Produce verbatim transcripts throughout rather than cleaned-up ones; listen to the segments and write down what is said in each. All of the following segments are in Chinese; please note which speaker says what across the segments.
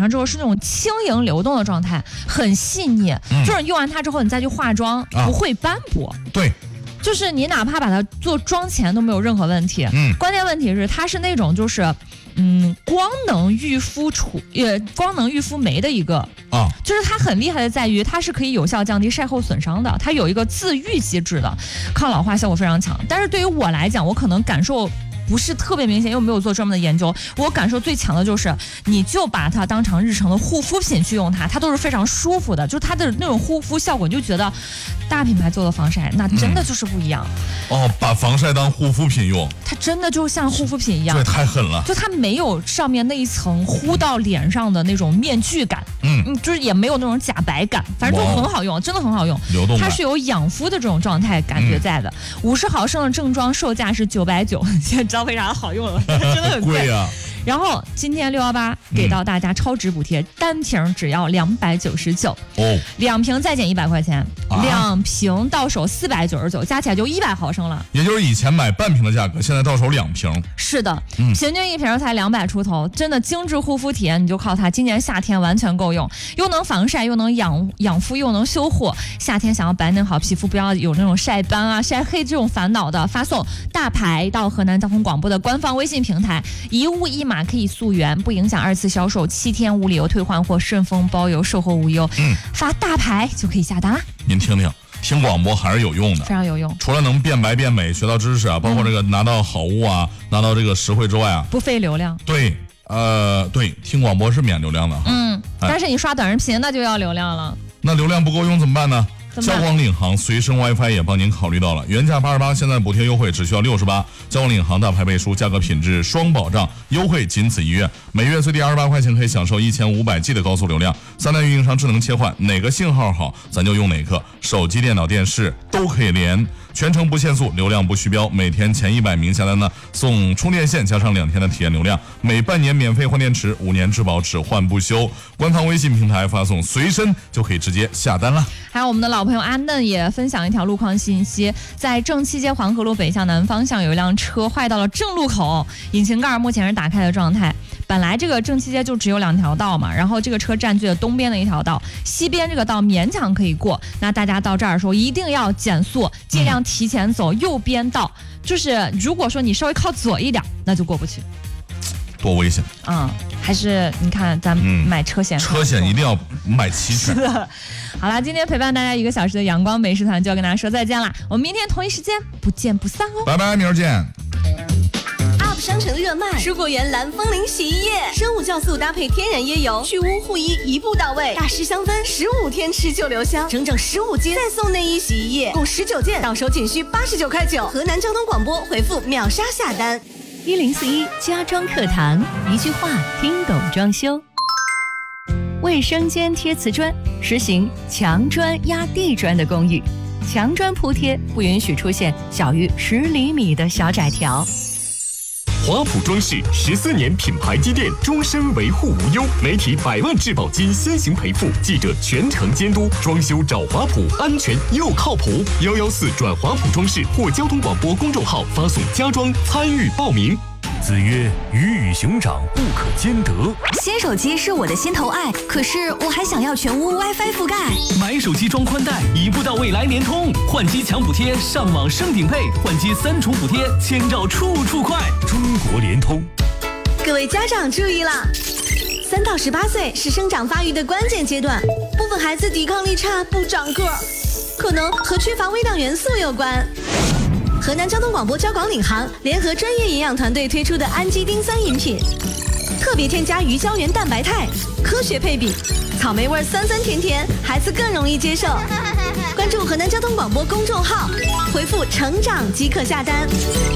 Speaker 1: 上之后是那种轻盈流动的状态，很细腻，嗯、就是用完它之后你再去化妆、啊、不会斑驳。
Speaker 2: 对。
Speaker 1: 就是你哪怕把它做妆前都没有任何问题，嗯，关键问题是它是那种就是，嗯，光能育肤除呃光能育肤酶的一个啊，就是它很厉害的在于它是可以有效降低晒后损伤的，它有一个自愈机制的，抗老化效果非常强。但是对于我来讲，我可能感受不是特别明显，因为没有做专门的研究。我感受最强的就是，你就把它当成日常的护肤品去用它，它都是非常舒服的，就它的那种护肤效果，你就觉得大品牌做的防晒那真的就是不一样。
Speaker 2: 嗯、哦，把防晒当护肤品用，
Speaker 1: 它真的就像护肤品一样，
Speaker 2: 这太狠了。
Speaker 1: 就它没有上面那一层糊到脸上的那种面具感，嗯，就是也没有那种假白感，反正就很好用，真的很好用。
Speaker 2: 流动感，
Speaker 1: 它是有养肤的这种状态感觉在的。五十、嗯、毫升的正装售价是九百九，现在知道为啥好用了，真的很贵
Speaker 2: 啊。
Speaker 1: 然后今天六一八给到大家超值补贴，嗯、单瓶只要两百九十九，哦，两瓶再减一百块钱，啊、两瓶到手四百九十九，加起来就一百毫升了。
Speaker 2: 也就是以前买半瓶的价格，现在到手两瓶。
Speaker 1: 是的，嗯、平均一瓶才两百出头，真的精致护肤体验，你就靠它，今年夏天完全够用，又能防晒，又能养养肤，又能修护。夏天想要白嫩好皮肤，不要有那种晒斑啊、晒黑这种烦恼的，发送大牌到河南交通广播的官方微信平台，一物一码可以溯源，不影响二次销售，七天无理由退换货，顺丰包邮，售后无忧。嗯，发大牌就可以下单了。
Speaker 2: 您听听，听广播还是有用的，
Speaker 1: 非常有用。
Speaker 2: 除了能变白变美，学到知识啊，包括这个拿到好物啊，嗯、拿到这个实惠之外啊，
Speaker 1: 不费流量。
Speaker 2: 对，呃，对，听广播是免流量的。
Speaker 1: 嗯，哎、但是你刷短视频那就要流量了。
Speaker 2: 那流量不够用怎么办呢？交广领航随身 WiFi 也帮您考虑到了，原价八十八，现在补贴优惠只需要六十八。交广领航大牌背书，价格品质双保障，优惠仅此一月，每月最低二十八块钱可以享受一千五百 G 的高速流量，三大运营商智能切换，哪个信号好咱就用哪个，手机、电脑、电视都可以连。全程不限速，流量不虚标，每天前一百名下单呢送充电线加上两天的体验流量，每半年免费换电池，五年质保，只换不修。官方微信平台发送随身就可以直接下单了。
Speaker 1: 还有我们的老朋友阿嫩也分享一条路况信息，在正七街黄河路北向南方向有一辆车坏到了正路口，引擎盖目前是打开的状态。本来这个正七街就只有两条道嘛，然后这个车占据了东边的一条道，西边这个道勉强可以过。那大家到这儿的时候一定要减速，尽量提前走右边道。嗯、就是如果说你稍微靠左一点，那就过不去，
Speaker 2: 多危险。
Speaker 1: 嗯，还是你看咱买车险、嗯，
Speaker 2: 车险一定要买齐全。
Speaker 1: 是的。好了，今天陪伴大家一个小时的阳光美食团就要跟大家说再见了，我们明天同一时间不见不散哦。
Speaker 2: 拜拜，明儿见。
Speaker 3: 商城热卖，蔬果园蓝风铃洗衣液，生物酵素搭配天然椰油，去污护衣一步到位，大师香氛，十五天持久留香，整整十五斤，再送内衣洗衣液，共十九件，到手仅需八十九块九。河南交通广播回复秒杀下单。
Speaker 4: 一零四一家装课堂，一句话听懂装修。卫生间贴瓷砖，实行墙砖压地砖的公寓，墙砖铺贴不允许出现小于十厘米的小窄条。
Speaker 5: 华普装饰十四年品牌积淀，终身维护无忧，媒体百万质保金先行赔付，记者全程监督，装修找华普，安全又靠谱。幺幺四转华普装饰或交通广播公众号发送家装参与报名。
Speaker 6: 子曰：鱼与熊掌不可兼得。
Speaker 7: 新手机是我的心头爱，可是我还想要全屋 WiFi 覆盖。
Speaker 6: 买手机装宽带，一步到位来联通，换机抢补贴，上网升顶配，换机三重补贴，千兆处处快。中国联通。
Speaker 3: 各位家长注意啦！三到十八岁是生长发育的关键阶段，部分孩子抵抗力差，不长个儿，可能和缺乏微量元素有关。河南交通广播交广领航联合专业营养团队推出的氨基丁酸饮品，特别添加鱼胶原蛋白肽，科学配比，草莓味酸酸甜甜，孩子更容易接受。关注河南交通广播公众号，回复成长即可下单。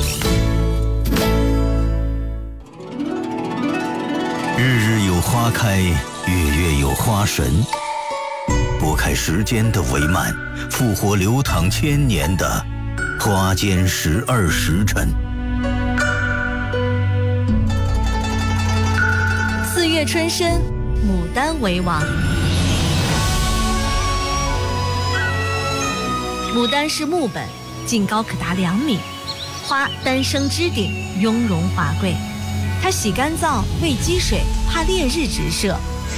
Speaker 8: 日日有花开，月月有花神，拨开时间的帷幔，复活流淌千年的花间十二时辰。
Speaker 3: 四月春深，牡丹为王。牡丹是木本，茎高可达两米，花单生枝顶，雍容华贵。它喜干燥，畏积水，怕烈日直射，